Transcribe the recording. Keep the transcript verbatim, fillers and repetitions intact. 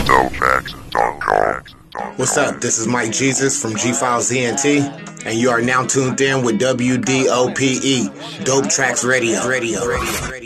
dope tracks dot com. What's up? This is Mike Jesus from G Files E N T, and you are now tuned in with W D O P E, Dope Tracks Radio. Radio. Radio. Radio.